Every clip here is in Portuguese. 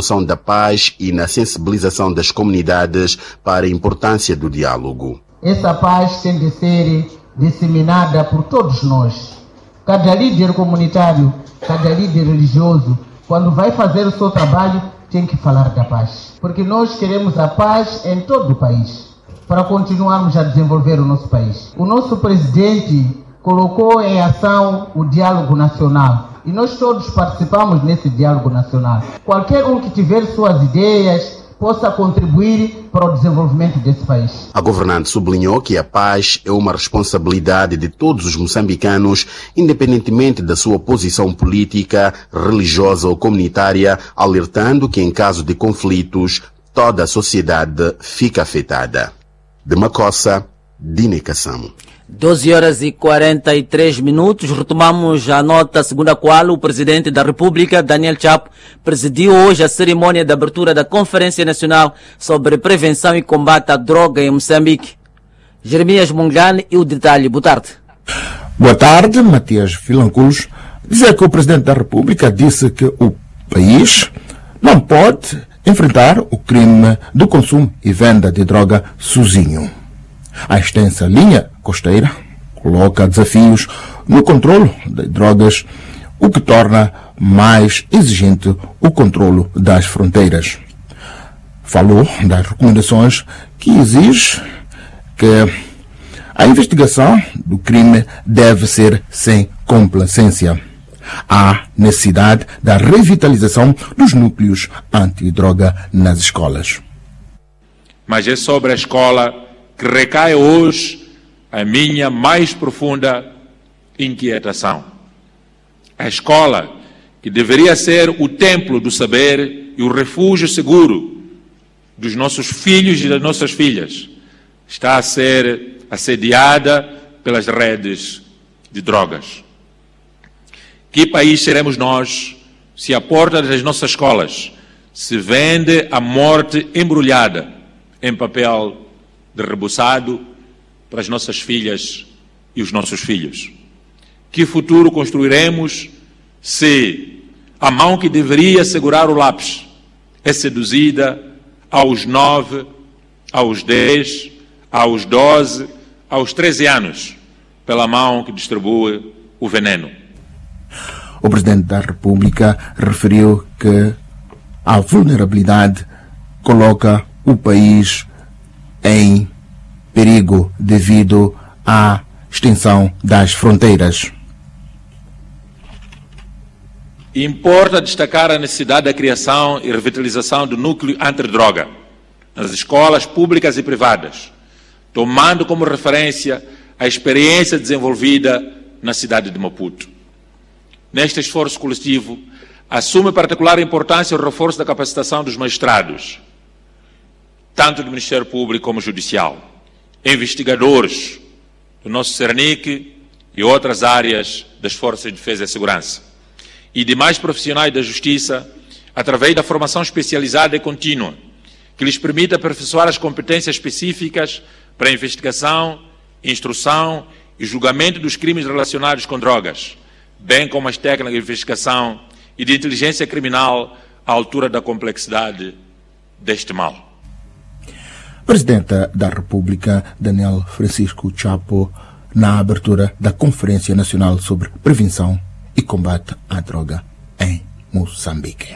promoção da paz e na sensibilização das comunidades para a importância do diálogo. Essa paz tem de ser disseminada por todos nós. Cada líder comunitário, cada líder religioso, quando vai fazer o seu trabalho, tem que falar da paz. Porque nós queremos a paz em todo o país, para continuarmos a desenvolver o nosso país. O nosso presidente colocou em ação o diálogo nacional. E nós todos participamos nesse diálogo nacional. Qualquer um que tiver suas ideias possa contribuir para o desenvolvimento desse país. A governante sublinhou que a paz é uma responsabilidade de todos os moçambicanos, independentemente da sua posição política, religiosa ou comunitária, alertando que em caso de conflitos, toda a sociedade fica afetada. De Macossa, Dine Kassamo. 12h43. Retomamos a nota segundo a qual o Presidente da República, Daniel Chapo, presidiu hoje a cerimônia de abertura da Conferência Nacional sobre Prevenção e Combate à Droga em Moçambique. Jeremias Mongane e o detalhe. Boa tarde. Boa tarde, Matias Vilanculos. Dizer que o Presidente da República disse que o país não pode enfrentar o crime do consumo e venda de droga sozinho. A extensa linha costeira coloca desafios no controlo de drogas, o que torna mais exigente o controlo das fronteiras. Falou das recomendações que exige que a investigação do crime deve ser sem complacência. Há necessidade da revitalização dos núcleos antidroga nas escolas. Mas é sobre a escola que recai hoje a minha mais profunda inquietação. A escola, que deveria ser o templo do saber e o refúgio seguro dos nossos filhos e das nossas filhas, está a ser assediada pelas redes de drogas. Que país seremos nós se à porta das nossas escolas se vende a morte embrulhada em papel de rebuçado para as nossas filhas e os nossos filhos? Que futuro construiremos se a mão que deveria segurar o lápis é seduzida aos 9, aos 10, aos 12, aos 13 anos pela mão que distribui o veneno? O Presidente da República referiu que a vulnerabilidade coloca o país em perigo devido à extensão das fronteiras. Importa destacar a necessidade da criação e revitalização do núcleo antidroga nas escolas públicas e privadas, tomando como referência a experiência desenvolvida na cidade de Maputo. Neste esforço coletivo, assume particular importância o reforço da capacitação dos magistrados, tanto do Ministério Público como Judicial, investigadores do nosso CERNIC e outras áreas das Forças de Defesa e Segurança, e demais profissionais da Justiça, através da formação especializada e contínua, que lhes permita aperfeiçoar as competências específicas para a investigação, instrução e julgamento dos crimes relacionados com drogas, bem como as técnicas de investigação e de inteligência criminal à altura da complexidade deste mal. Presidente da República, Daniel Francisco Chapo, na abertura da Conferência Nacional sobre Prevenção e Combate à Droga em Moçambique.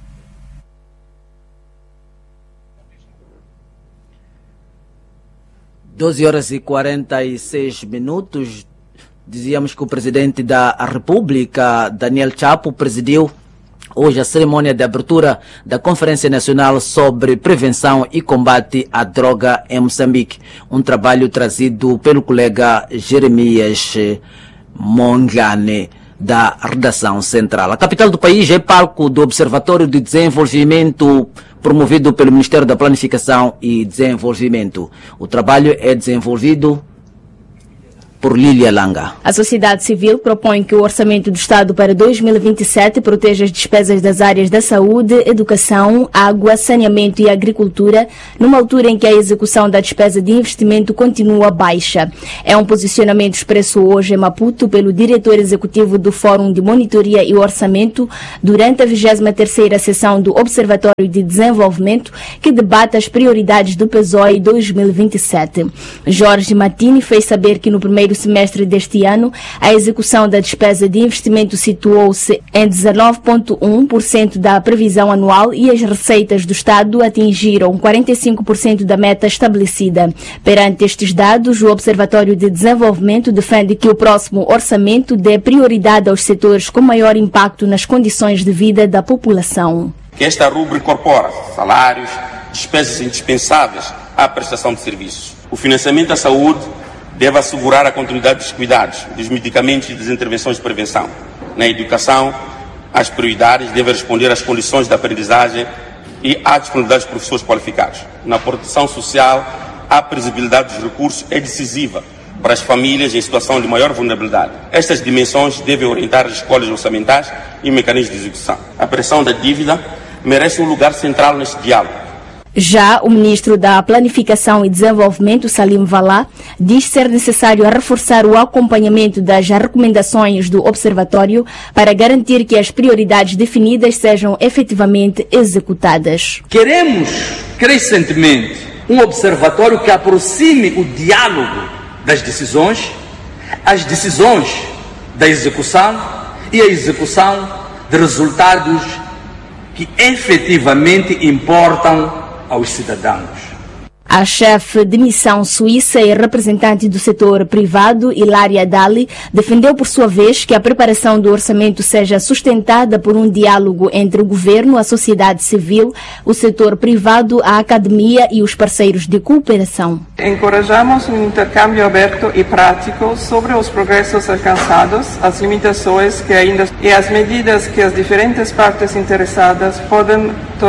Doze horas e 46 minutos. Dizíamos que o Presidente da República, Daniel Chapo, presidiu hoje a cerimônia de abertura da Conferência Nacional sobre Prevenção e Combate à Droga em Moçambique. Um trabalho trazido pelo colega Jeremias Mongane, da redação central. A capital do país é palco do Observatório de Desenvolvimento promovido pelo Ministério da Planificação e Desenvolvimento. O trabalho é desenvolvido por Lília Langa. A sociedade civil propõe que o orçamento do Estado para 2027 proteja as despesas das áreas da saúde, educação, água, saneamento e agricultura, numa altura em que a execução da despesa de investimento continua baixa. É um posicionamento expresso hoje em Maputo pelo diretor executivo do Fórum de Monitoria e Orçamento durante a 23ª sessão do Observatório de Desenvolvimento, que debate as prioridades do PSOE 2027. Jorge Matini fez saber que no primeiro semestre deste ano, a execução da despesa de investimento situou-se em 19,1% da previsão anual e as receitas do Estado atingiram 45% da meta estabelecida. Perante estes dados, o Observatório de Desenvolvimento defende que o próximo orçamento dê prioridade aos setores com maior impacto nas condições de vida da população. Que esta rúbrica incorpora salários, despesas indispensáveis à prestação de serviços. O financiamento da saúde deve assegurar a continuidade dos cuidados, dos medicamentos e das intervenções de prevenção. Na educação, as prioridades devem responder às condições de aprendizagem e à disponibilidade de professores qualificados. Na proteção social, a previsibilidade dos recursos é decisiva para as famílias em situação de maior vulnerabilidade. Estas dimensões devem orientar as escolhas orçamentais e mecanismos de execução. A pressão da dívida merece um lugar central neste diálogo. Já o ministro da Planificação e Desenvolvimento, Salim Valá, diz ser necessário reforçar o acompanhamento das recomendações do Observatório para garantir que as prioridades definidas sejam efetivamente executadas. Queremos, crescentemente, um observatório que aproxime o diálogo das decisões, as decisões da execução e a execução de resultados que efetivamente importam aos cidadãos. A chefe de missão suíça e representante do setor privado, Hilária Dali, defendeu por sua vez que a preparação do orçamento seja sustentada por um diálogo entre o governo, a sociedade civil, o setor privado, a academia e os parceiros de cooperação. Encorajamos um intercâmbio aberto e prático sobre os progressos alcançados, as limitações que ainda e as medidas que as diferentes partes interessadas podem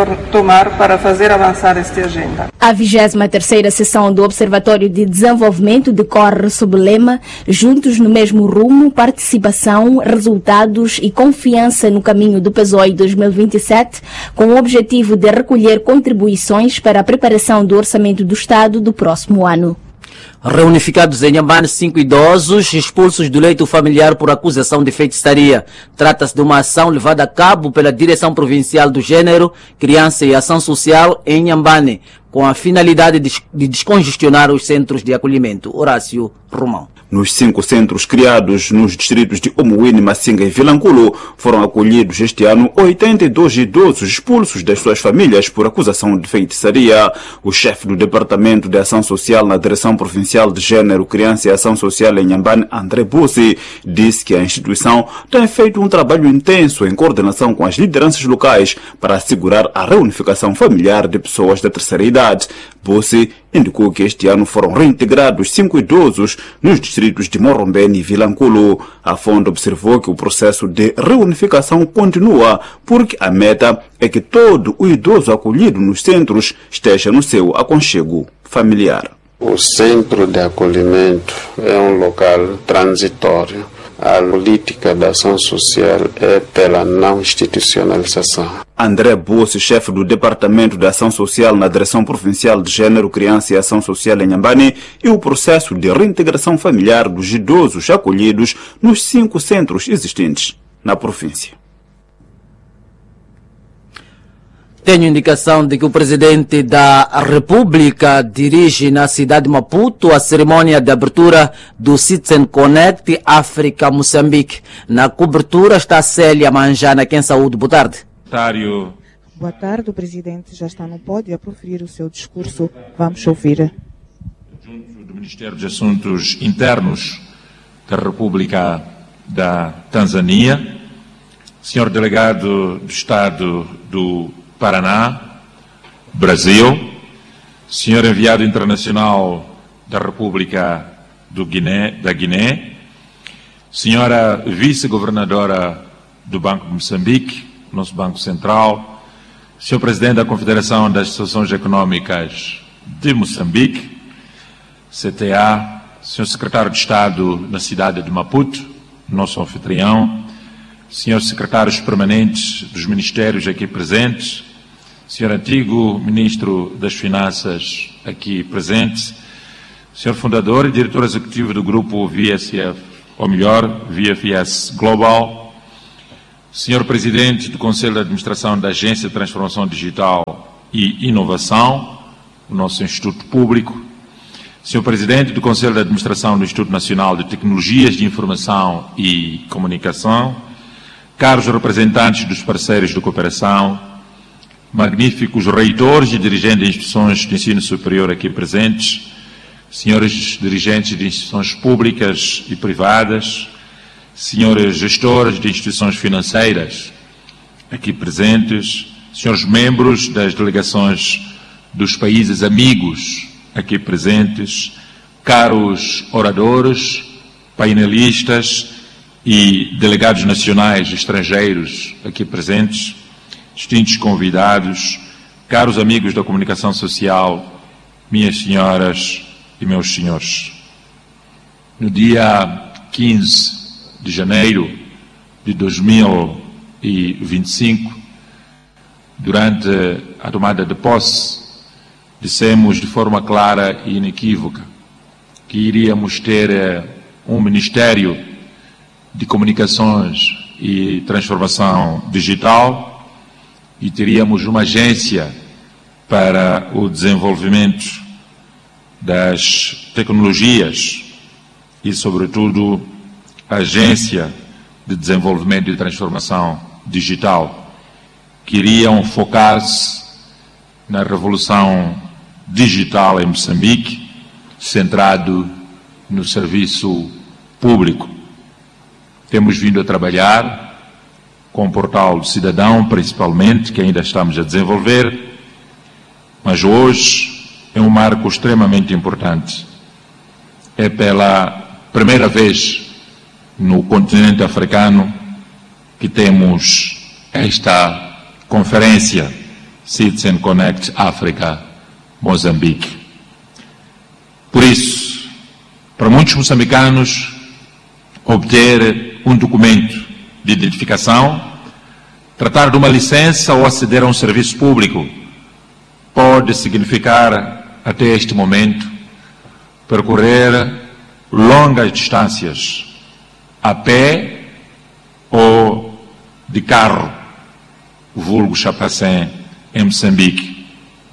tomar para fazer avançar esta agenda. A 23ª sessão do Observatório de Desenvolvimento decorre sob o lema Juntos no mesmo rumo, participação, resultados e confiança no caminho do PSOE 2027, com o objetivo de recolher contribuições para a preparação do orçamento do Estado do próximo ano. Reunificados em Inhambane, 5 idosos expulsos do leito familiar por acusação de feitiçaria. Trata-se de uma ação levada a cabo pela Direção Provincial do Gênero, Criança e Ação Social em Inhambane, com a finalidade de descongestionar os centros de acolhimento. Horácio Romão. Nos 5 centros criados nos distritos de Omuíne, Massinga e Vilanculo, foram acolhidos este ano 82 idosos expulsos das suas famílias por acusação de feitiçaria. O chefe do Departamento de Ação Social na Direção Provincial de Gênero, Criança e Ação Social em Inhambane, André Bussi, disse que a instituição tem feito um trabalho intenso em coordenação com as lideranças locais para assegurar a reunificação familiar de pessoas da terceira idade. Bussi indicou que este ano foram reintegrados 5 idosos nos distritos de Morrombene e Vilanculo. A fonte observou que o processo de reunificação continua, porque a meta é que todo o idoso acolhido nos centros esteja no seu aconchego familiar. O centro de acolhimento é um local transitório. A política da ação social é pela não institucionalização. André Bussi, chefe do Departamento de Ação Social na Direção Provincial de Gênero, Criança e Ação Social em Inhambane, e o processo de reintegração familiar dos idosos acolhidos nos 5 centros existentes na província. Tenho indicação de que o presidente da República dirige na cidade de Maputo a cerimônia de abertura do Citizen Connect África-Moçambique. Na cobertura está Célia Manjana, quem saúde. Boa tarde. Boa tarde, o presidente já está no pódio a proferir o seu discurso. Vamos ouvir. Junto do Ministério dos Assuntos Internos da República da Tanzânia, senhor delegado do Estado do Paraná, Brasil, senhor enviado internacional da República da Guiné, senhora vice-governadora do Banco de Moçambique, nosso Banco Central, senhor presidente da Confederação das Associações Econômicas de Moçambique, CTA, Senhor Secretário de Estado na cidade de Maputo, nosso anfitrião, senhores secretários permanentes dos ministérios aqui presentes, senhor antigo Ministro das Finanças aqui presente, senhor fundador e diretor executivo do grupo VSF, ou melhor, VFS Global, senhor presidente do Conselho de Administração da Agência de Transformação Digital e Inovação, o nosso Instituto Público, senhor presidente do Conselho de Administração do Instituto Nacional de Tecnologias de Informação e Comunicação, caros representantes dos parceiros de cooperação, magníficos reitores e dirigentes de instituições de ensino superior aqui presentes, senhores dirigentes de instituições públicas e privadas, senhores gestores de instituições financeiras aqui presentes, senhores membros das delegações dos países amigos aqui presentes, caros oradores, painelistas e delegados nacionais e estrangeiros aqui presentes, distintos convidados, caros amigos da comunicação social, minhas senhoras e meus senhores. No dia 15 de janeiro de 2025, durante a tomada de posse, dissemos de forma clara e inequívoca que iríamos ter um Ministério de Comunicações e Transformação Digital e teríamos uma agência para o desenvolvimento das tecnologias e, sobretudo, a Agência de Desenvolvimento e Transformação Digital, que iriam focar-se na revolução digital em Moçambique, centrado no serviço público. Temos vindo a trabalhar com o Portal do Cidadão, principalmente, que ainda estamos a desenvolver, mas hoje é um marco extremamente importante. É pela primeira vez no continente africano que temos esta conferência Citizen Connect África Moçambique. Por isso, para muitos moçambicanos, obter um documento de identificação, tratar de uma licença ou aceder a um serviço público pode significar, até este momento, percorrer longas distâncias a pé ou de carro, vulgo Chapacém, em Moçambique.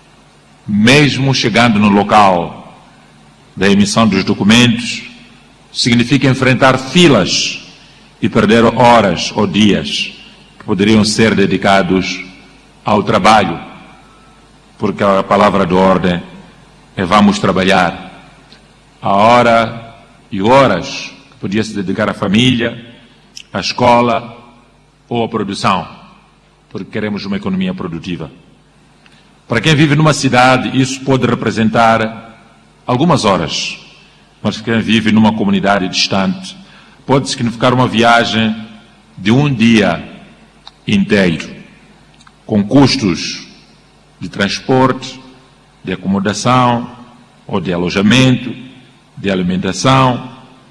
Mesmo chegando no local da emissão dos documentos, significa enfrentar filas e perder horas ou dias que poderiam ser dedicados ao trabalho, porque a palavra de ordem é vamos trabalhar. A hora e horas que podia se dedicar à família, à escola ou à produção, porque queremos uma economia produtiva. Para quem vive numa cidade, isso pode representar algumas horas, mas quem vive numa comunidade distante pode significar uma viagem de um dia inteiro, com custos de transporte, de acomodação ou de alojamento, de alimentação.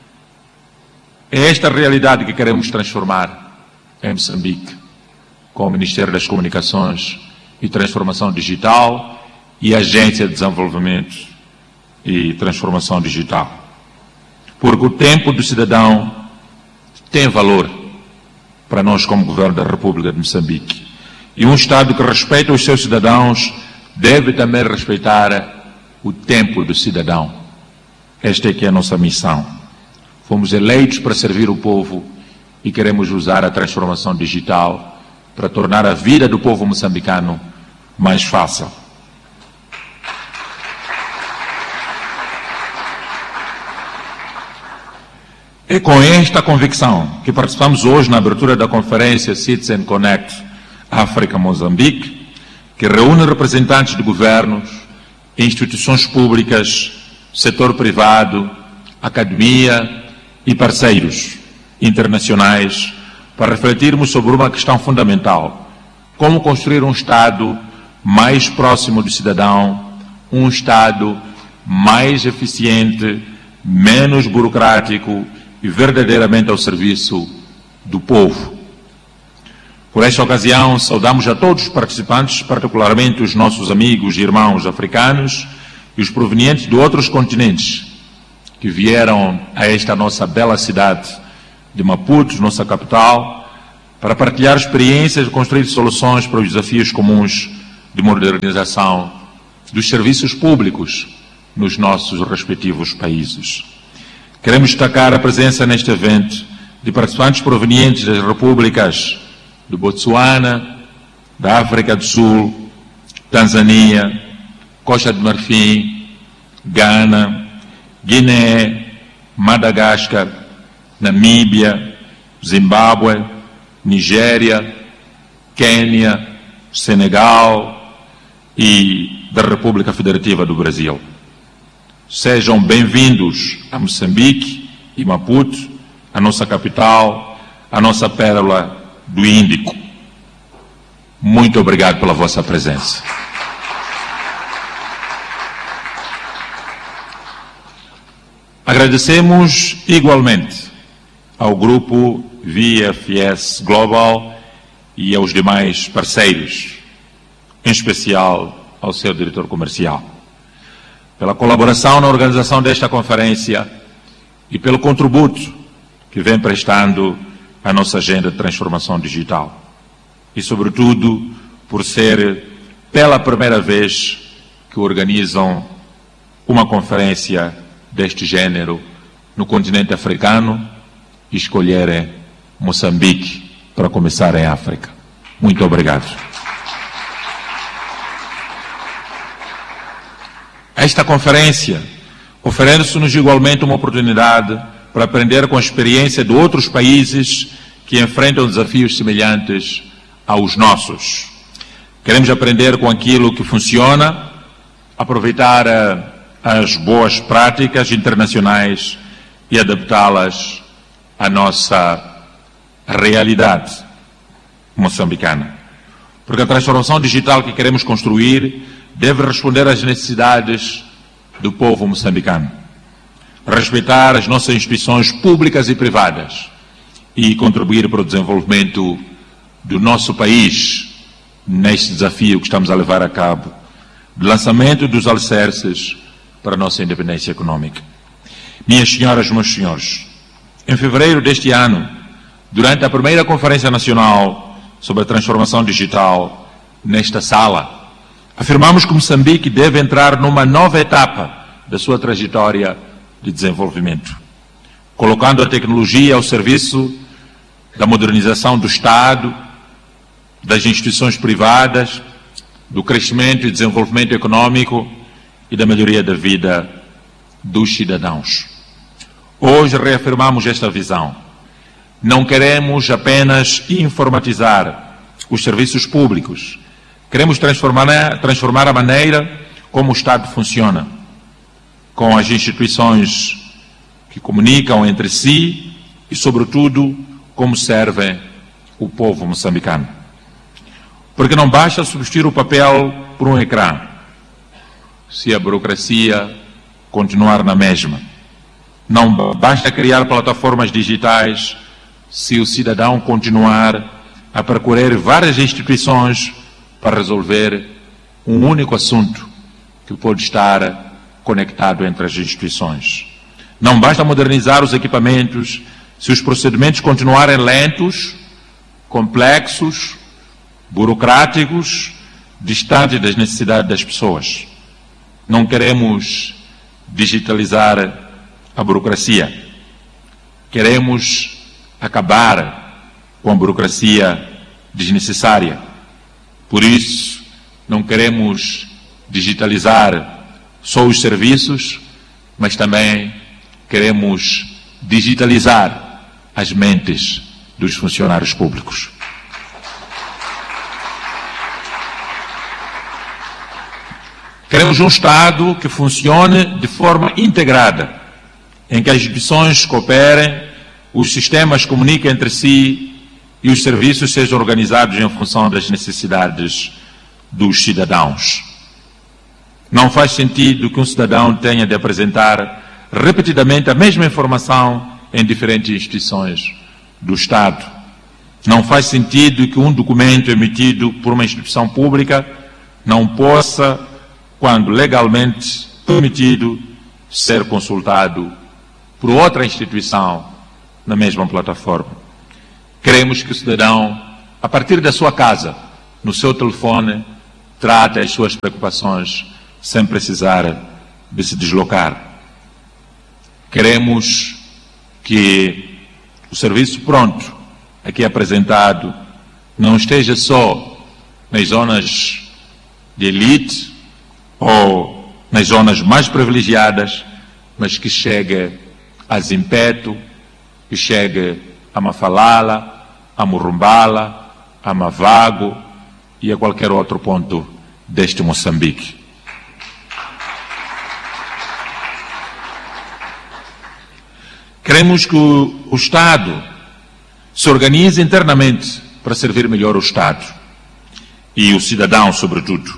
É esta realidade que queremos transformar em Moçambique, com o Ministério das Comunicações e Transformação Digital e a Agência de Desenvolvimento e Transformação Digital. Porque o tempo do cidadão tem valor para nós como Governo da República de Moçambique. E um Estado que respeita os seus cidadãos deve também respeitar o tempo do cidadão. Esta é que é a nossa missão. Fomos eleitos para servir o povo e queremos usar a transformação digital para tornar a vida do povo moçambicano mais fácil. É com esta convicção que participamos hoje na abertura da conferência Citizen Connect África Moçambique, que reúne representantes de governos, instituições públicas, setor privado, academia e parceiros internacionais para refletirmos sobre uma questão fundamental: como construir um Estado mais próximo do cidadão, um Estado mais eficiente menos burocrático e verdadeiramente ao serviço do povo. Por esta ocasião, saudamos a todos os participantes, particularmente os nossos amigos e irmãos africanos e os provenientes de outros continentes que vieram a esta nossa bela cidade de Maputo, nossa capital, para partilhar experiências e construir soluções para os desafios comuns de modernização dos serviços públicos nos nossos respectivos países. Queremos destacar a presença neste evento de participantes provenientes das repúblicas de Botsuana, da África do Sul, Tanzânia, Costa de Marfim, Gana, Guiné, Madagascar, Namíbia, Zimbábue, Nigéria, Quênia, Senegal e da República Federativa do Brasil. Sejam bem-vindos a Moçambique e Maputo, a nossa capital, a nossa pérola do Índico. Muito obrigado pela vossa presença. Agradecemos igualmente ao grupo VFS Global e aos demais parceiros, em especial ao seu diretor comercial, pela colaboração na organização desta conferência e pelo contributo que vem prestando à nossa agenda de transformação digital. E, sobretudo, por ser pela primeira vez que organizam uma conferência deste género no continente africano e escolherem Moçambique para começar em África. Muito obrigado. Esta conferência oferece-nos igualmente uma oportunidade para aprender com a experiência de outros países que enfrentam desafios semelhantes aos nossos. Queremos aprender com aquilo que funciona, aproveitar as boas práticas internacionais e adaptá-las à nossa realidade moçambicana. Porque a transformação digital que queremos construir deve responder às necessidades do povo moçambicano, respeitar as nossas instituições públicas e privadas e contribuir para o desenvolvimento do nosso país neste desafio que estamos a levar a cabo de lançamento dos alicerces para a nossa independência econômica. Minhas senhoras e meus senhores, em fevereiro deste ano, durante a primeira Conferência Nacional sobre a Transformação Digital, nesta sala, afirmamos que Moçambique deve entrar numa nova etapa da sua trajetória de desenvolvimento, colocando a tecnologia ao serviço da modernização do Estado, das instituições privadas, do crescimento e desenvolvimento econômico e da melhoria da vida dos cidadãos. Hoje reafirmamos esta visão. Não queremos apenas informatizar os serviços públicos. Queremos transformar a maneira como o Estado funciona, com as instituições que comunicam entre si e, sobretudo, como servem o povo moçambicano. Porque não basta substituir o papel por um ecrã, se a burocracia continuar na mesma. Não basta criar plataformas digitais se o cidadão continuar a percorrer várias instituições para resolver um único assunto que pode estar conectado entre as instituições. Não basta modernizar os equipamentos se os procedimentos continuarem lentos, complexos, burocráticos, distantes das necessidades das pessoas. Não queremos digitalizar a burocracia. Queremos acabar com a burocracia desnecessária. Por isso, não queremos digitalizar só os serviços, mas também queremos digitalizar as mentes dos funcionários públicos. Queremos um Estado que funcione de forma integrada, em que as instituições cooperem, os sistemas comuniquem entre si e os serviços sejam organizados em função das necessidades dos cidadãos. Não faz sentido que um cidadão tenha de apresentar repetidamente a mesma informação em diferentes instituições do Estado. Não faz sentido que um documento emitido por uma instituição pública não possa, quando legalmente permitido, ser consultado por outra instituição na mesma plataforma. Queremos que o cidadão, a partir da sua casa, no seu telefone, trate as suas preocupações sem precisar de se deslocar. Queremos que o serviço pronto, aqui apresentado, não esteja só nas zonas de elite ou nas zonas mais privilegiadas, mas que chegue a Zimpeto, que chegue a Mafalala, a Murumbala, a Mavago e a qualquer outro ponto deste Moçambique. Queremos que o Estado se organize internamente para servir melhor o Estado e o cidadão, sobretudo.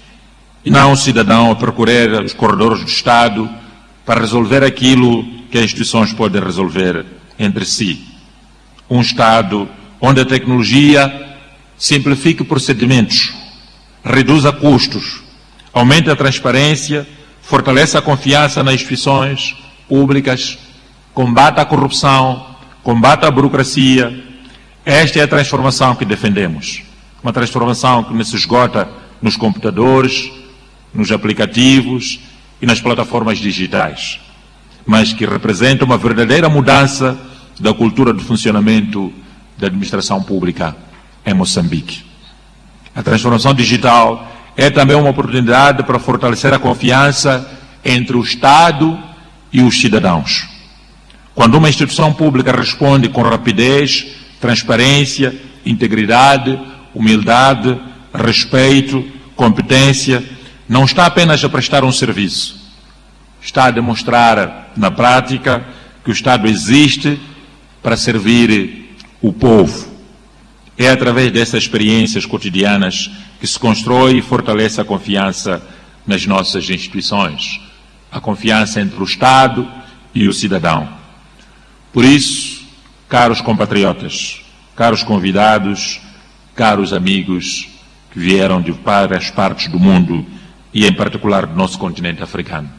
E não o cidadão a percorrer os corredores do Estado para resolver aquilo que as instituições podem resolver entre si. Um Estado onde a tecnologia simplifique procedimentos, reduza custos, aumente a transparência, fortaleça a confiança nas instituições públicas, combata a corrupção, combata a burocracia. Esta é a transformação que defendemos. Uma transformação que não se esgota nos computadores, nos aplicativos e nas plataformas digitais, mas que representa uma verdadeira mudança da cultura de funcionamento da administração pública em Moçambique. A transformação digital é também uma oportunidade para fortalecer a confiança entre o Estado e os cidadãos. Quando uma instituição pública responde com rapidez, transparência, integridade, humildade, respeito, competência, não está apenas a prestar um serviço, está a demonstrar na prática que o Estado existe para servir o povo. É através dessas experiências cotidianas que se constrói e fortalece a confiança nas nossas instituições, a confiança entre o Estado e o cidadão. Por isso, caros compatriotas, caros convidados, caros amigos que vieram de várias partes do mundo e em particular do nosso continente africano,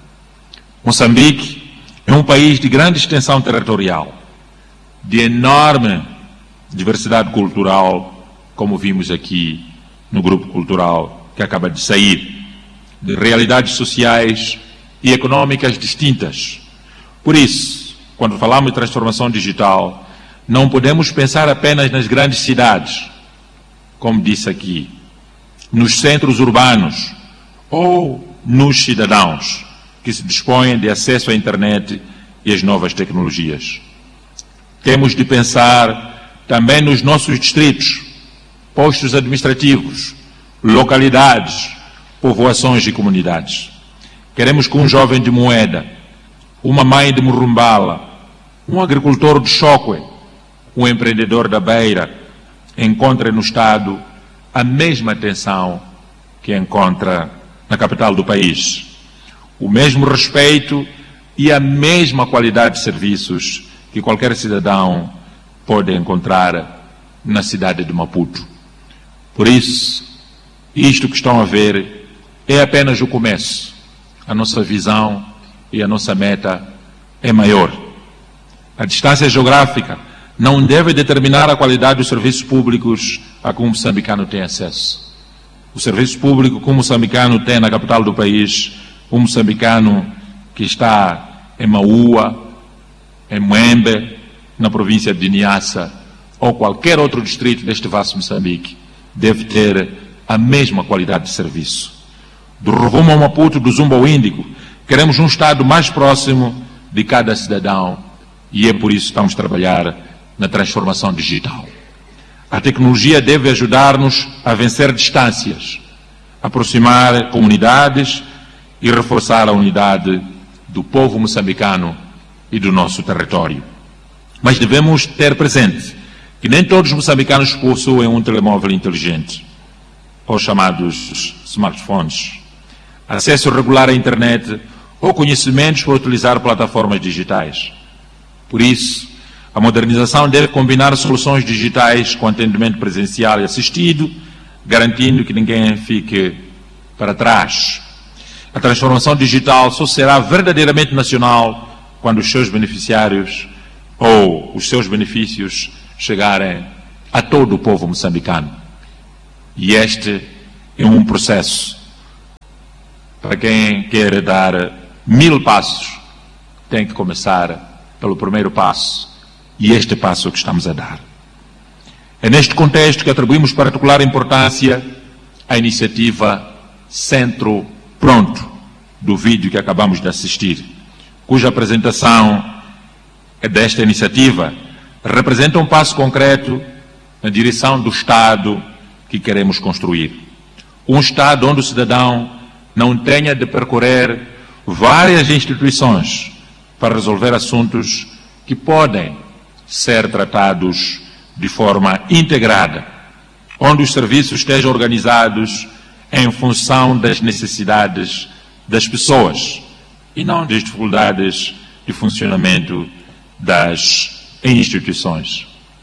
Moçambique é um país de grande extensão territorial, de enorme diversidade cultural, como vimos aqui no grupo cultural que acaba de sair, de realidades sociais e econômicas distintas. Por isso, quando falamos de transformação digital, não podemos pensar apenas nas grandes cidades, como disse aqui, nos centros urbanos ou nos cidadãos que se dispõem de acesso à internet e às novas tecnologias. Temos de pensar também nos nossos distritos, postos administrativos, localidades, povoações e comunidades. Queremos que um jovem de Moeda, uma mãe de Murumbala, um agricultor de Chocwe, um empreendedor da Beira, encontre no Estado a mesma atenção que encontra na capital do país, o mesmo respeito e a mesma qualidade de serviços que qualquer cidadão pode encontrar na cidade de Maputo. Por isso, isto que estão a ver é apenas o começo. A nossa visão e a nossa meta é maior. A distância geográfica não deve determinar a qualidade dos serviços públicos a que um moçambicano tem acesso. O serviço público que um moçambicano tem na capital do país, um moçambicano que está em Maua, em Moembe, na província de Niassa, ou qualquer outro distrito deste vasto Moçambique, deve ter a mesma qualidade de serviço. Do Rovuma ao Maputo, do Zumba ao Índico, queremos um Estado mais próximo de cada cidadão e é por isso que estamos a trabalhar na transformação digital. A tecnologia deve ajudar-nos a vencer distâncias, aproximar comunidades e reforçar a unidade do povo moçambicano e do nosso território. Mas devemos ter presente que nem todos os moçambicanos possuem um telemóvel inteligente, ou chamados smartphones, acesso regular à internet ou conhecimentos para utilizar plataformas digitais. Por isso, a modernização deve combinar soluções digitais com atendimento presencial e assistido, garantindo que ninguém fique para trás. A transformação digital só será verdadeiramente nacional quando os seus beneficiários ou os seus benefícios chegarem a todo o povo moçambicano. E este é um processo. Para quem quer dar 1000 passos, tem que começar pelo primeiro passo. E este passo que estamos a dar. É neste contexto que atribuímos particular importância à iniciativa Centro Pronto, do vídeo que acabamos de assistir, cuja apresentação desta iniciativa representa um passo concreto na direção do Estado que queremos construir. Um Estado onde o cidadão não tenha de percorrer várias instituições para resolver assuntos que podem ser tratados de forma integrada, onde os serviços estejam organizados em função das necessidades das pessoas e não das dificuldades de funcionamento das instituições.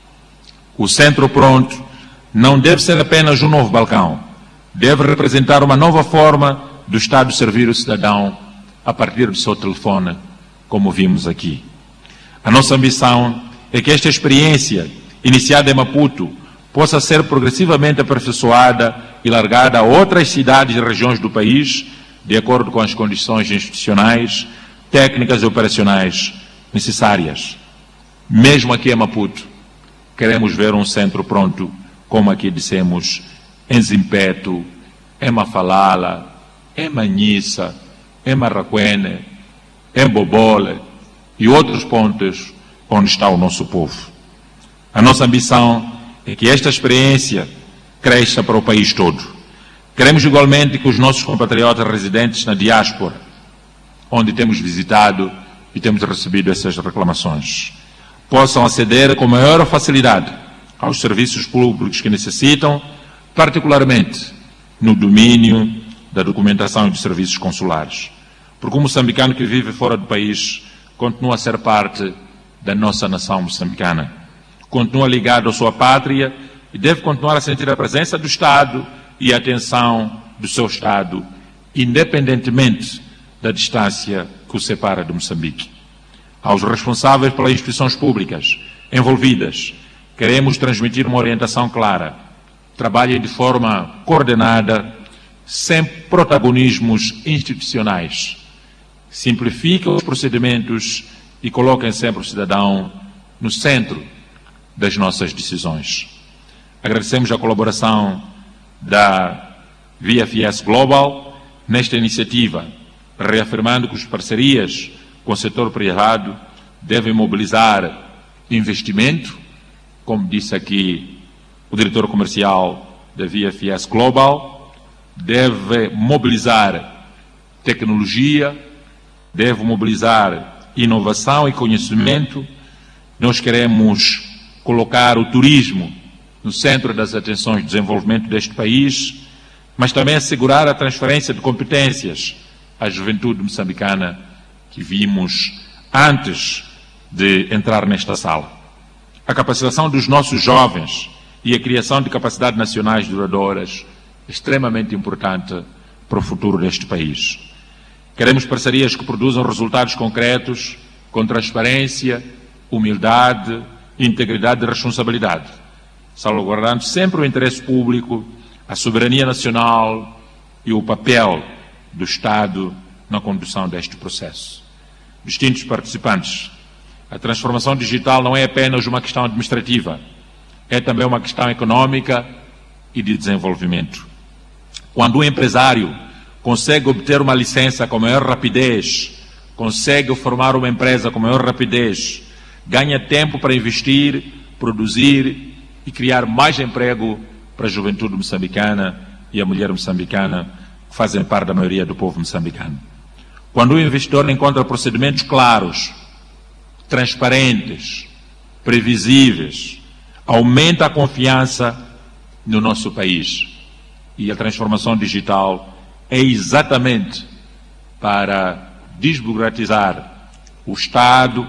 O Centro Pronto não deve ser apenas um novo balcão, deve representar uma nova forma do Estado servir o cidadão a partir do seu telefone, como vimos aqui. A nossa ambição é que esta experiência, iniciada em Maputo, possa ser progressivamente aperfeiçoada e largada a outras cidades e regiões do país, de acordo com as condições institucionais, técnicas e operacionais necessárias. Mesmo aqui em Maputo, queremos ver um centro pronto, como aqui dissemos, em Zimpeto, em Mafalala, em Manhissa, em Marraquene, em Bobole e outros pontos onde está o nosso povo. A nossa ambição é que esta experiência cresça para o país todo. Queremos igualmente que os nossos compatriotas residentes na diáspora, onde temos visitado e temos recebido essas reclamações, possam aceder com maior facilidade aos serviços públicos que necessitam, particularmente no domínio da documentação e dos serviços consulares. Porque o moçambicano que vive fora do país continua a ser parte da nossa nação moçambicana. Continua ligado à sua pátria e deve continuar a sentir a presença do Estado e a atenção do seu Estado, independentemente da distância que o separa de Moçambique. Aos responsáveis pelas instituições públicas envolvidas, queremos transmitir uma orientação clara. Trabalhem de forma coordenada, sem protagonismos institucionais. Simplifiquem os procedimentos e coloquem sempre o cidadão no centro das nossas decisões. Agradecemos a colaboração da VFS Global nesta iniciativa, reafirmando que as parcerias com o setor privado devem mobilizar investimento, como disse aqui o diretor comercial da VFS Global, deve mobilizar tecnologia, deve mobilizar inovação e conhecimento. Nós queremos colocar o turismo no centro das atenções de desenvolvimento deste país, mas também assegurar a transferência de competências à juventude moçambicana que vimos antes de entrar nesta sala. A capacitação dos nossos jovens e a criação de capacidades nacionais duradouras é extremamente importante para o futuro deste país. Queremos parcerias que produzam resultados concretos, com transparência, humildade, integridade e responsabilidade, salvaguardando sempre o interesse público, a soberania nacional e o papel do Estado na condução deste processo. Distintos participantes, a transformação digital não é apenas uma questão administrativa, é também uma questão econômica e de desenvolvimento. Quando um empresário consegue obter uma licença com maior rapidez, consegue formar uma empresa com maior rapidez, ganha tempo para investir, produzir e criar mais emprego para a juventude moçambicana e a mulher moçambicana, que fazem parte da maioria do povo moçambicano. Quando o investidor encontra procedimentos claros, transparentes, previsíveis, aumenta a confiança no nosso país. E a transformação digital é exatamente para desburocratizar o Estado,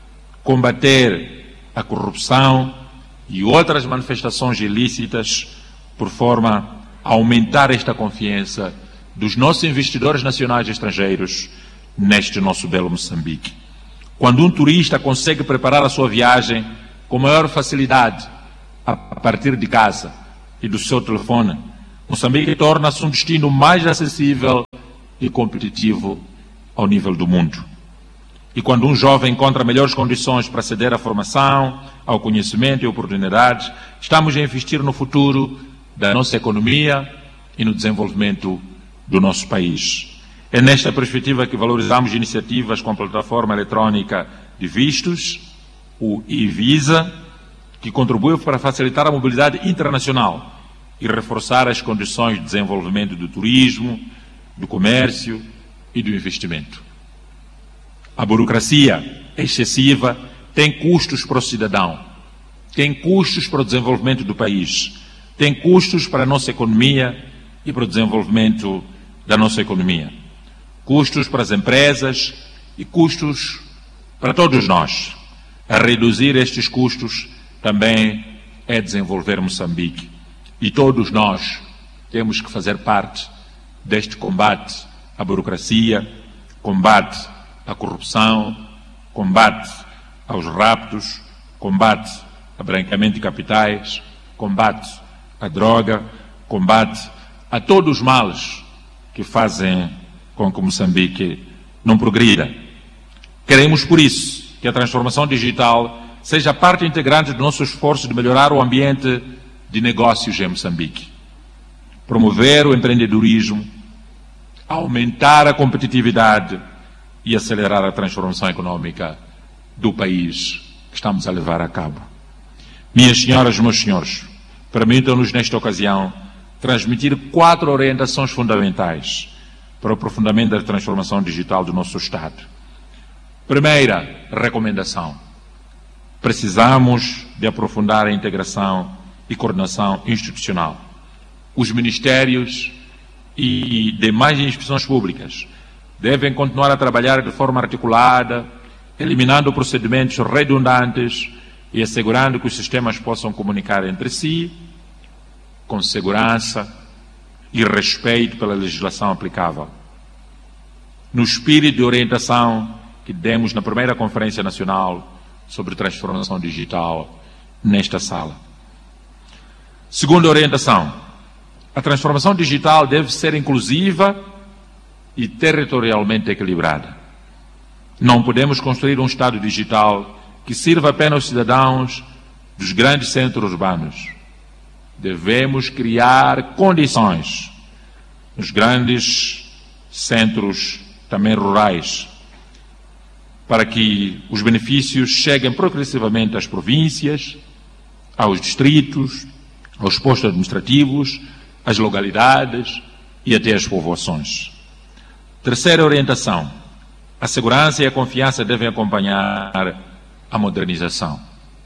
combater a corrupção e outras manifestações ilícitas, por forma a aumentar esta confiança dos nossos investidores nacionais e estrangeiros neste nosso belo Moçambique. Quando um turista consegue preparar a sua viagem com maior facilidade a partir de casa e do seu telefone, Moçambique torna-se um destino mais acessível e competitivo ao nível do mundo. E quando um jovem encontra melhores condições para aceder à formação, ao conhecimento e oportunidades, estamos a investir no futuro da nossa economia e no desenvolvimento do nosso país. É nesta perspectiva que valorizamos iniciativas com a plataforma eletrónica de vistos, o e-Visa, que contribui para facilitar a mobilidade internacional e reforçar as condições de desenvolvimento do turismo, do comércio e do investimento. A burocracia excessiva tem custos para o cidadão, tem custos para o desenvolvimento do país, tem custos para a nossa economia e para o desenvolvimento da nossa economia. Custos para as empresas e custos para todos nós. A reduzir estes custos também é desenvolver Moçambique. E todos nós temos que fazer parte deste combate à burocracia, combate à corrupção, combate aos raptos, combate a branqueamento de capitais, combate à droga, combate a todos os males que fazem com que Moçambique não progrida. Queremos, por isso, que a transformação digital seja parte integrante do nosso esforço de melhorar o ambiente de negócios em Moçambique. Promover o empreendedorismo, aumentar a competitividade e acelerar a transformação econômica do país que estamos a levar a cabo. Minhas senhoras e meus senhores, permitam-nos nesta ocasião transmitir 4 orientações fundamentais para o aprofundamento da transformação digital do nosso Estado. Primeira recomendação: precisamos de aprofundar a integração e coordenação institucional. Os ministérios e demais instituições públicas devem continuar a trabalhar de forma articulada, eliminando procedimentos redundantes e assegurando que os sistemas possam comunicar entre si com segurança e respeito pela legislação aplicável. No espírito de orientação que demos na primeira Conferência Nacional sobre Transformação Digital nesta sala. Segunda orientação: a transformação digital deve ser inclusiva e territorialmente equilibrada. Não podemos construir um Estado digital que sirva apenas aos cidadãos dos grandes centros urbanos. Devemos criar condições nos grandes centros também rurais para que os benefícios cheguem progressivamente às províncias, aos distritos, aos postos administrativos, às localidades e até às povoações. Terceira orientação: a segurança e a confiança devem acompanhar a modernização.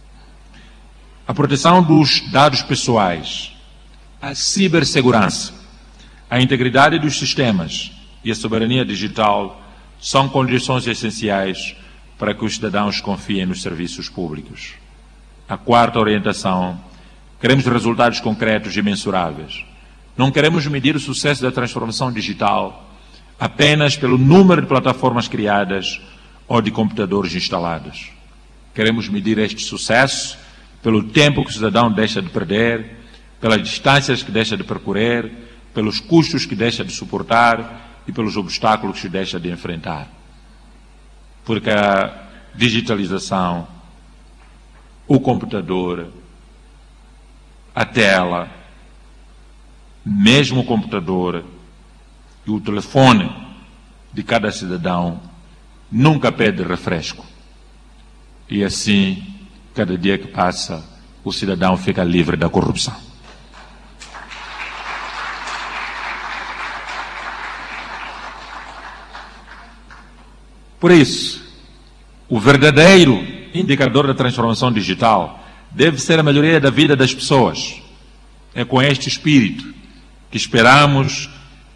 A proteção dos dados pessoais, a cibersegurança, a integridade dos sistemas e a soberania digital são condições essenciais para que os cidadãos confiem nos serviços públicos. A quarta orientação: queremos resultados concretos e mensuráveis. Não queremos medir o sucesso da transformação digital apenas pelo número de plataformas criadas ou de computadores instalados. Queremos medir este sucesso pelo tempo que o cidadão deixa de perder, pelas distâncias que deixa de percorrer, pelos custos que deixa de suportar e pelos obstáculos que deixa de enfrentar. Porque a digitalização, o computador, a tela, mesmo o computador e o telefone de cada cidadão nunca pede refresco. E assim, cada dia que passa, o cidadão fica livre da corrupção. Por isso, o verdadeiro indicador da transformação digital deve ser a melhoria da vida das pessoas. É com este espírito que esperamos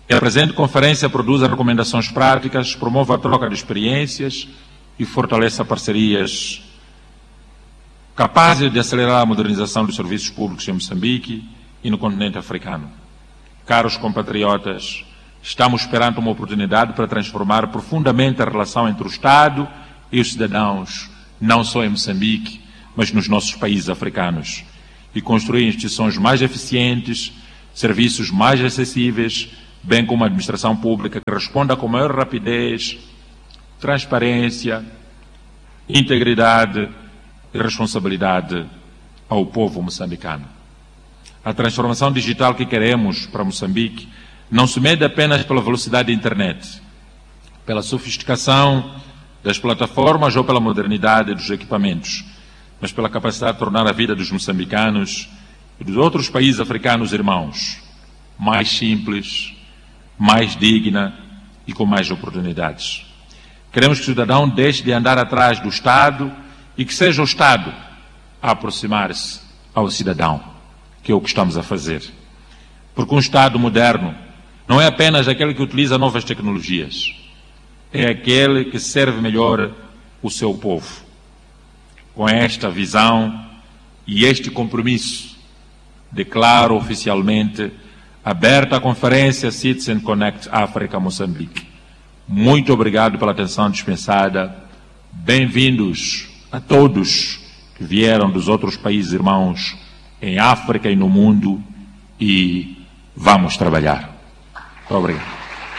que a presente conferência produza recomendações práticas, promova a troca de experiências e fortaleça parcerias capazes de acelerar a modernização dos serviços públicos em Moçambique e no continente africano. Caros compatriotas, estamos perante uma oportunidade para transformar profundamente a relação entre o Estado e os cidadãos, não só em Moçambique, mas nos nossos países africanos, e construir instituições mais eficientes, serviços mais acessíveis, bem como uma administração pública que responda com maior rapidez, transparência, integridade e responsabilidade ao povo moçambicano. A transformação digital que queremos para Moçambique não se mede apenas pela velocidade da internet, pela sofisticação das plataformas ou pela modernidade dos equipamentos, mas pela capacidade de tornar a vida dos moçambicanos e dos outros países africanos irmãos mais simples, mais digna e com mais oportunidades. Queremos que o cidadão deixe de andar atrás do Estado e que seja o Estado a aproximar-se ao cidadão, que é o que estamos a fazer. Porque um Estado moderno não é apenas aquele que utiliza novas tecnologias, é aquele que serve melhor o seu povo. Com esta visão e este compromisso, declaro oficialmente aberta a conferência Citizen Connect África Moçambique. Muito obrigado pela atenção dispensada. Bem-vindos a todos que vieram dos outros países irmãos em África e no mundo, e vamos trabalhar. Muito obrigado.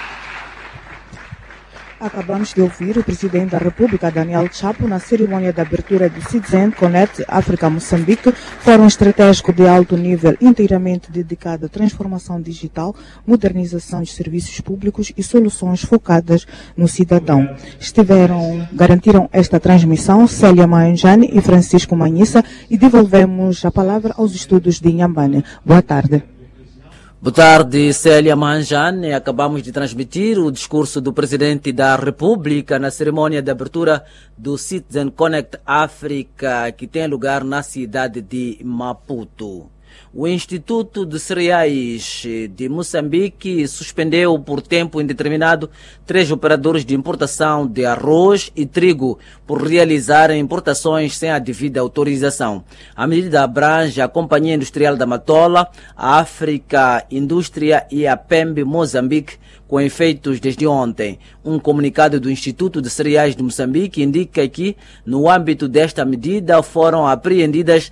Acabamos de ouvir o Presidente da República, Daniel Chapo, na cerimônia de abertura do Citizen Connect África Moçambique, fórum estratégico de alto nível inteiramente dedicado à transformação digital, modernização de serviços públicos e soluções focadas no cidadão. Garantiram esta transmissão Célia Manjani e Francisco Manhissa, e devolvemos a palavra aos estudos de Inhambane. Boa tarde. Boa tarde, Célia Manjane. Acabamos de transmitir o discurso do Presidente da República na cerimônia de abertura do Citizen Connect África, que tem lugar na cidade de Maputo. O Instituto de Cereais de Moçambique suspendeu por tempo indeterminado 3 operadores de importação de arroz e trigo por realizarem importações sem a devida autorização. A medida abrange a Companhia Industrial da Matola, a África Indústria e a PEMB Moçambique, com efeitos desde ontem. Um comunicado do Instituto de Cereais de Moçambique indica que, no âmbito desta medida, foram apreendidas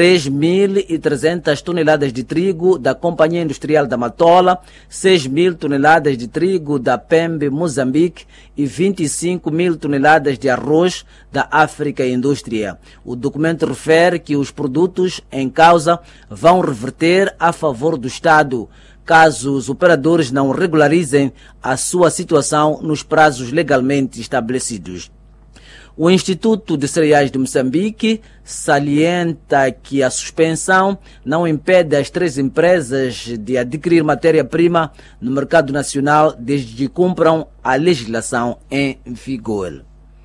3.300 toneladas de trigo da Companhia Industrial da Matola, 6.000 toneladas de trigo da PEMB Moçambique e 25.000 toneladas de arroz da África Indústria. O documento refere que os produtos em causa vão reverter a favor do Estado, caso os operadores não regularizem a sua situação nos prazos legalmente estabelecidos. O Instituto de Cereais de Moçambique salienta que a suspensão não impede as 3 empresas de adquirir matéria-prima no mercado nacional desde que cumpram a legislação em vigor.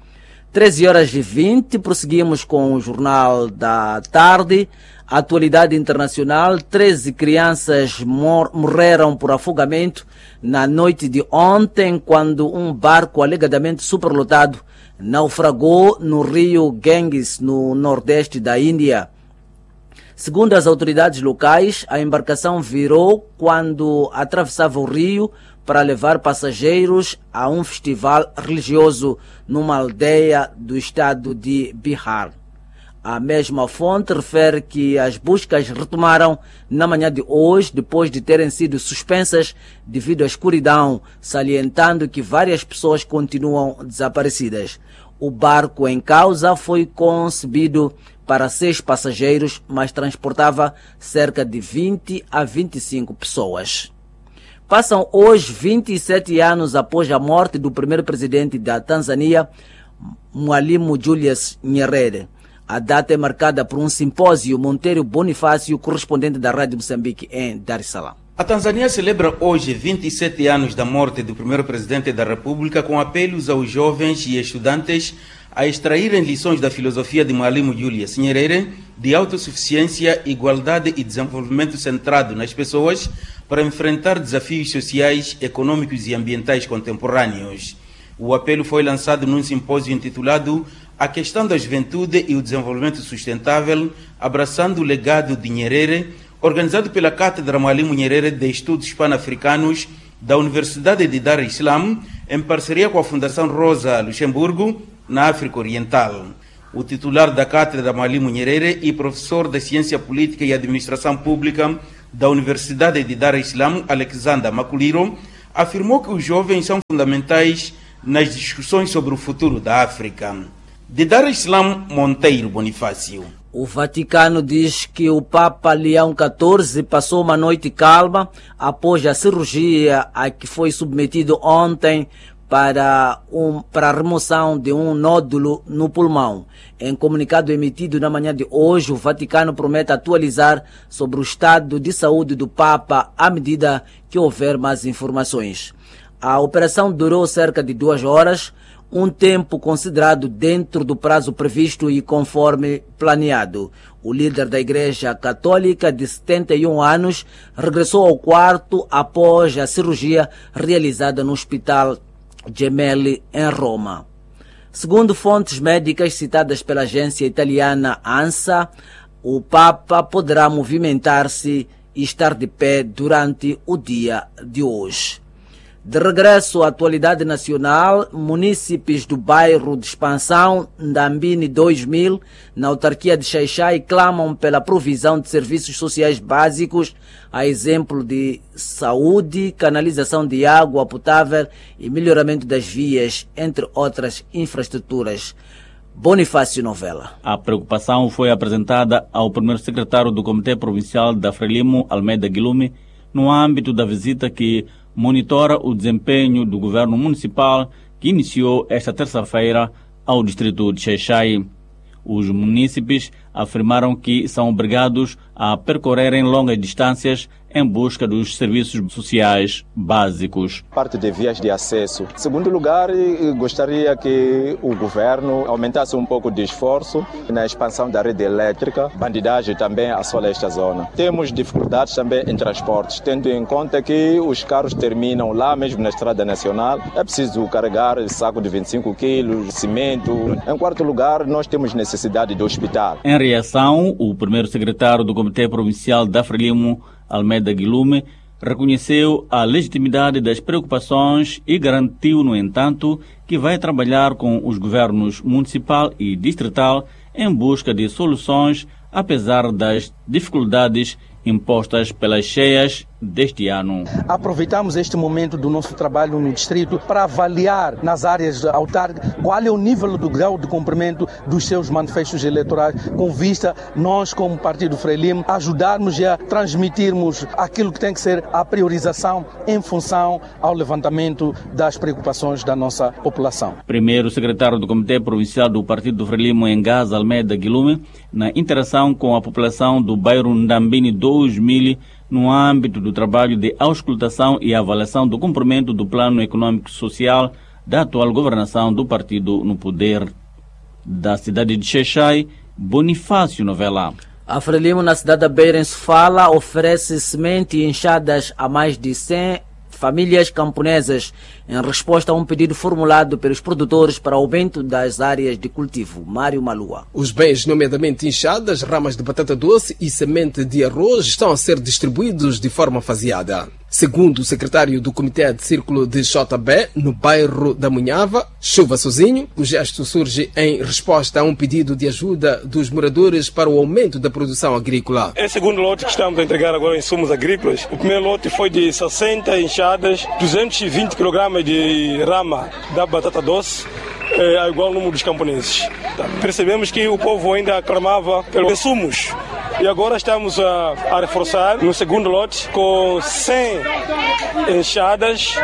13h20, prosseguimos com o Jornal da Tarde. Atualidade internacional: 13 crianças morreram por afogamento na noite de ontem quando um barco alegadamente superlotado naufragou no rio Ganges, no nordeste da Índia. Segundo as autoridades locais, a embarcação virou quando atravessava o rio para levar passageiros a um festival religioso numa aldeia do estado de Bihar. A mesma fonte refere que as buscas retomaram na manhã de hoje, depois de terem sido suspensas devido à escuridão, salientando que várias pessoas continuam desaparecidas. O barco em causa foi concebido para 6 passageiros, mas transportava cerca de 20 a 25 pessoas. Passam hoje 27 anos após a morte do primeiro presidente da Tanzânia, Mwalimu Julius Nyerere. A data é marcada por um simpósio Monteiro Bonifácio, correspondente da Rádio Moçambique em Dar es Salaam. A Tanzânia celebra hoje 27 anos da morte do primeiro presidente da República, com apelos aos jovens e estudantes a extraírem lições da filosofia de Mwalimu Julius Nyerere de autossuficiência, igualdade e desenvolvimento centrado nas pessoas, para enfrentar desafios sociais, econômicos e ambientais contemporâneos. O apelo foi lançado num simpósio intitulado A Questão da Juventude e o Desenvolvimento Sustentável, abraçando o legado de Nyerere, organizado pela Cátedra Mwalimu Nyerere de Estudos Pan-Africanos da Universidade de Dar es Salaam, em parceria com a Fundação Rosa Luxemburgo, na África Oriental. O titular da Cátedra Mwalimu Nyerere e professor de Ciência Política e Administração Pública da Universidade de Dar es Salaam, Alexander Makuliro, afirmou que os jovens são fundamentais nas discussões sobre o futuro da África. De Dar es Salaam, Monteiro Bonifácio. O Vaticano diz que o Papa Leão XIV passou uma noite calma após a cirurgia a que foi submetido ontem para a remoção de um nódulo no pulmão. Em comunicado emitido na manhã de hoje, o Vaticano promete atualizar sobre o estado de saúde do Papa à medida que houver mais informações. A operação durou cerca de 2 horas, um tempo considerado dentro do prazo previsto e conforme planeado. O líder da Igreja Católica, de 71 anos, regressou ao quarto após a cirurgia realizada no Hospital Gemelli, em Roma. Segundo fontes médicas citadas pela agência italiana ANSA, o Papa poderá movimentar-se e estar de pé durante o dia de hoje. De regresso à atualidade nacional, munícipes do bairro de expansão Ndambini 2000, na autarquia de Xai-Xai, clamam pela provisão de serviços sociais básicos, a exemplo de saúde, canalização de água potável e melhoramento das vias, entre outras infraestruturas. Bonifácio Novela. A preocupação foi apresentada ao primeiro secretário do Comitê Provincial da Frelimo, Almeida Guilume, no âmbito da visita que monitora o desempenho do governo municipal que iniciou esta terça-feira ao distrito de Xai-Xai. Os munícipes afirmaram que são obrigados a percorrerem longas distâncias em busca dos serviços sociais básicos. Parte de vias de acesso. Em segundo lugar, gostaria que o governo aumentasse um pouco de esforço na expansão da rede elétrica. Bandidagem também assola esta zona. Temos dificuldades também em transportes, tendo em conta que os carros terminam lá mesmo na Estrada Nacional. É preciso carregar saco de 25 quilos, cimento. Em quarto lugar, nós temos necessidade de hospital. Em reação, o primeiro secretário do Comitê Provincial da Frelimo, Almeida Guilume, reconheceu a legitimidade das preocupações e garantiu, no entanto, que vai trabalhar com os governos municipal e distrital em busca de soluções, apesar das dificuldades impostas pelas cheias deste ano. Aproveitamos este momento do nosso trabalho no distrito para avaliar nas áreas autárquicas qual é o nível do grau de cumprimento dos seus manifestos eleitorais, com vista nós, como Partido Frelimo, ajudarmos a transmitirmos aquilo que tem que ser a priorização em função ao levantamento das preocupações da nossa população. Primeiro secretário do Comitê Provincial do Partido Frelimo em Gaza, Almeida Guilume, na interação com a população do bairro Ndambini 2000, no âmbito do trabalho de auscultação e avaliação do cumprimento do plano econômico-social da atual governação do partido no poder. Da cidade de Xai-Xai, Bonifácio Novela. A Frelimo, na cidade da Beira, em Sofala, oferece semente e enxadas a mais de 100 famílias camponesas em resposta a um pedido formulado pelos produtores para aumento das áreas de cultivo. Mário Malua. Os bens, nomeadamente enxadas, ramas de batata doce e semente de arroz, estão a ser distribuídos de forma faseada. Segundo o secretário do Comitê de Círculo de JB, no bairro da Munhava, Chuva Sozinho, o gesto surge em resposta a um pedido de ajuda dos moradores para o aumento da produção agrícola. É o segundo lote que estamos a entregar agora insumos agrícolas. O primeiro lote foi de 60 enxadas, 220 kg de rama da batata doce, é igual ao número dos camponeses. Percebemos que o povo ainda clamava pelos insumos. E agora estamos a reforçar no segundo lote com 100 enxadas,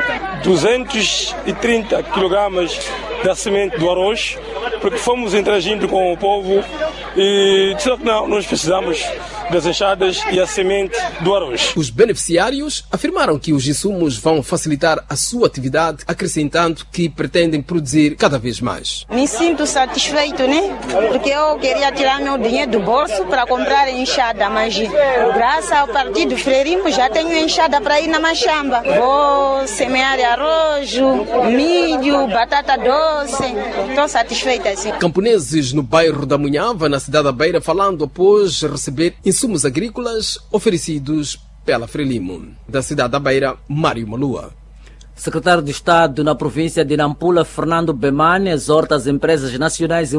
230 kg da semente do arroz, porque fomos interagindo com o povo e não, nós precisamos das enxadas e a semente do arroz. Os beneficiários afirmaram que os insumos vão facilitar a sua atividade, acrescentando que pretendem produzir cada vez mais. Me sinto satisfeito, né? Porque eu queria tirar meu dinheiro do bolso para comprar enxada, mas graças ao Partido Frelimo já tenho enxada para ir na machamba. Vou semear arroz, milho, batata doce. Estou satisfeita assim. Camponeses no bairro da Munhava, na cidade da Beira, falando após receber insumos agrícolas oferecidos pela Frelimo. Da cidade da Beira, Mário Malua. Secretário de Estado na província de Nampula, Fernando Bemane, exorta as empresas nacionais e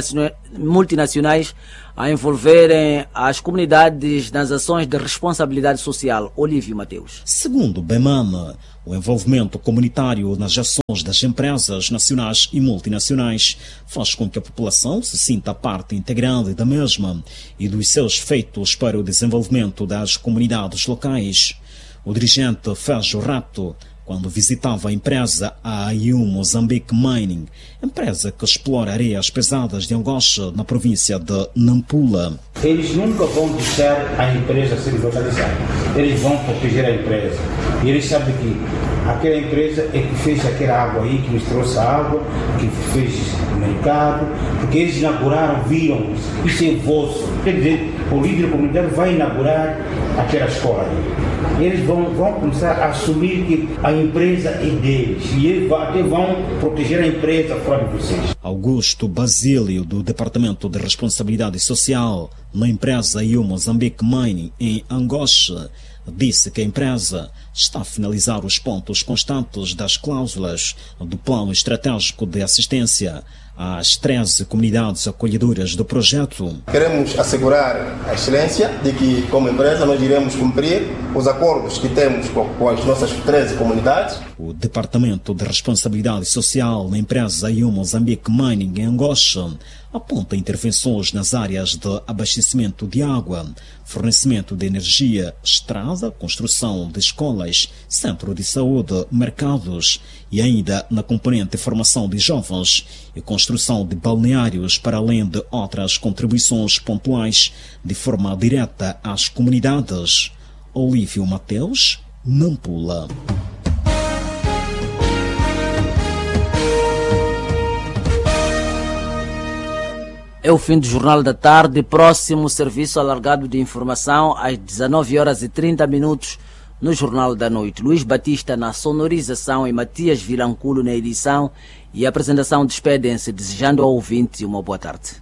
multinacionais a envolverem as comunidades nas ações de responsabilidade social. Olívio Mateus. Segundo Bemane, o envolvimento comunitário nas ações das empresas nacionais e multinacionais faz com que a população se sinta parte integrante da mesma e dos seus feitos para o desenvolvimento das comunidades locais. O dirigente fez o rato quando visitava a empresa AIU Mozambique Mining, empresa que explora areias pesadas de Angoche, na província de Nampula. Eles nunca vão deixar a empresa ser localizada. Eles vão proteger a empresa. E eles sabem que aquela empresa é que fez aquela água aí, que nos trouxe a água, que fez o mercado, porque eles inauguraram, viram, isso é vosso. Quer dizer, o líder comunitário vai inaugurar aquela escola aí. Eles vão começar a assumir que a empresa é deles e eles até vão proteger a empresa fora de vocês. Augusto Basílio, do Departamento de Responsabilidade Social na empresa AIU Mozambique Mining em Angoche, disse que a empresa está a finalizar os pontos constantes das cláusulas do Plano Estratégico de Assistência às 13 comunidades acolhedoras do projeto. Queremos assegurar a excelência de que, como empresa, nós iremos cumprir os acordos que temos com as nossas 13 comunidades. O Departamento de Responsabilidade Social na empresa AIU Mozambique Mining em Angoche aponta intervenções nas áreas de abastecimento de água, fornecimento de energia, estrada, construção de escolas, centro de saúde, mercados e ainda na componente de formação de jovens e construção de balneários, para além de outras contribuições pontuais de forma direta às comunidades. Olívio Mateus, Nampula. É o fim do Jornal da Tarde. Próximo serviço alargado de informação às 19h30 no Jornal da Noite. Luís Batista na sonorização e Matias Vilanculo na edição e apresentação. Despedem-se desejando ao ouvinte uma boa tarde.